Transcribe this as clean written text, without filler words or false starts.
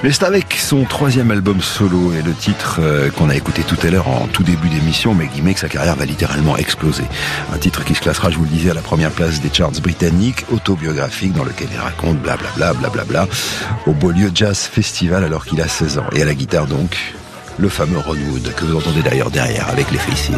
Mais c'est avec son 3e album solo et le titre qu'on a écouté tout à l'heure en tout début d'émission, Maggie May, que sa carrière va littéralement exploser. Un titre qui se classera, je vous le disais, à la première place des charts britanniques, autobiographique, dans lequel il raconte blablabla au Beaulieu Jazz Festival alors qu'il a 16 ans. Et à la guitare donc, le fameux Ron Wood, que vous entendez d'ailleurs derrière avec les Faces.